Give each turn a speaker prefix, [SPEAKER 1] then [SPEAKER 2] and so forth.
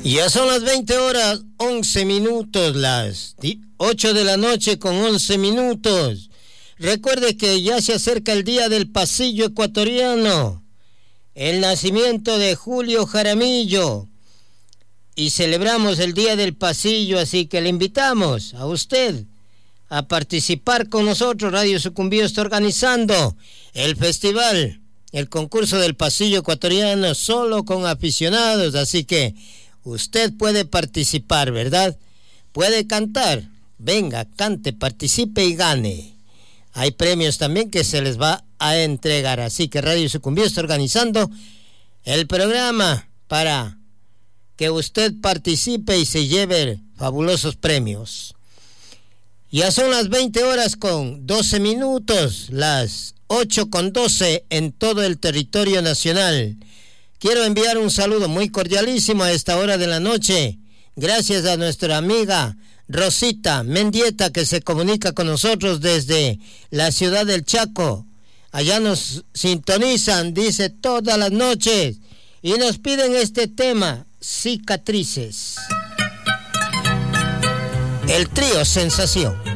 [SPEAKER 1] Ya son las 20 horas, 11 minutos, las 8 de la noche con 11 minutos. Recuerde que ya se acerca el día del pasillo ecuatoriano, el nacimiento de Julio Jaramillo, y celebramos el día del pasillo, así que le invitamos a usted a participar con nosotros. Radio Sucumbío está organizando el festival, el concurso del pasillo ecuatoriano solo con aficionados, así que usted puede participar, ¿verdad? Puede cantar. Venga, cante, participe y gane. Hay premios también que se les va a entregar. Así que Radio Sucumbío está organizando el programa para que usted participe y se lleve fabulosos premios. Ya son las 20 horas con 12 minutos, las 8 con 12 en todo el territorio nacional. Quiero enviar un saludo muy cordialísimo a esta hora de la noche, gracias a nuestra amiga Rosita Mendieta, que se comunica con nosotros desde la ciudad del Chaco. Allá nos sintonizan, dice, todas las noches, y nos piden este tema, Cicatrices. El trío Sensación.